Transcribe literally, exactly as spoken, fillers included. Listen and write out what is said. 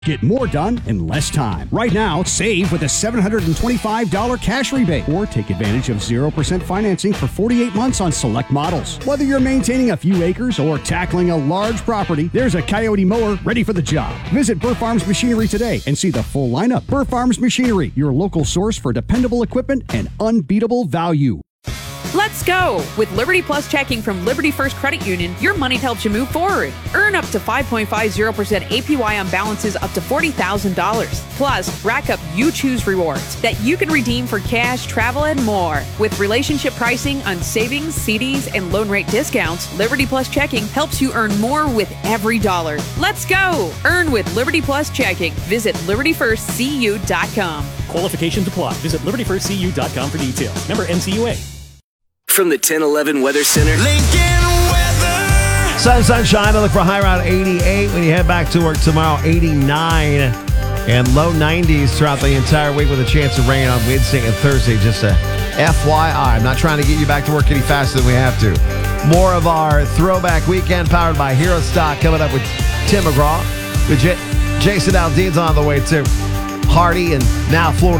Get more done in less time. Right now, save with a seven hundred twenty-five dollars cash rebate or take advantage of zero percent financing for forty-eight months on select models. Whether you're maintaining a few acres or tackling a large property, there's a Coyote mower ready for the job. Visit Burr Farms Machinery today and see the full lineup. Burr Farms Machinery, your local source for dependable equipment and unbeatable value. Let's go! With Liberty Plus checking from Liberty First Credit Union, your money helps you move forward. Earn up to five point five zero percent A P Y on balances up to forty thousand dollars. Plus, rack up You Choose rewards that you can redeem for cash, travel, and more. With relationship pricing on savings, C Ds, and loan rate discounts, Liberty Plus checking helps you earn more with every dollar. Let's go! Earn with Liberty Plus checking. Visit liberty first c u dot com. Qualifications apply. Visit liberty first c u dot com for details. Member N C U A. From the ten eleven Weather Center. Lincoln Weather. Sun, sunshine. I look for a high around eighty-eight when you head back to work tomorrow. eighty-nine and low nineties throughout the entire week with a chance of rain on Wednesday and Thursday. Just a F Y I. I'm not trying to get you back to work any faster than we have to. More of our throwback weekend powered by Hero Stock coming up with Tim McGraw. With J- Jason Aldean's on the way too. Hardy and now Florida